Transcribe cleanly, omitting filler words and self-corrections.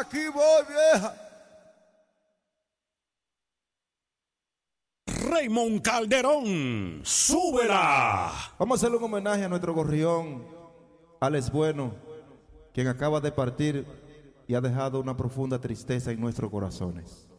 aquí voy, vieja. Raymond Calderón, súbela. Vamos a hacerle un homenaje a nuestro gorrión, Alex Bueno, quien acaba de partir y ha dejado una profunda tristeza en nuestros corazones.